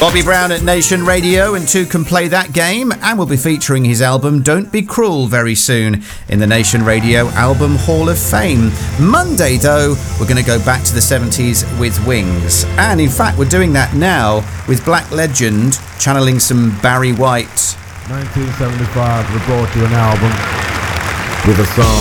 Bobby Brown at Nation Radio, and Two can play that game, and we'll be featuring his album Don't Be Cruel very soon in the Nation Radio Album Hall of Fame. Monday, though, we're going to go back to the 70s with Wings. And in fact, we're doing that now with Black Legend channeling some Barry White. 1975, we brought you an album with a song.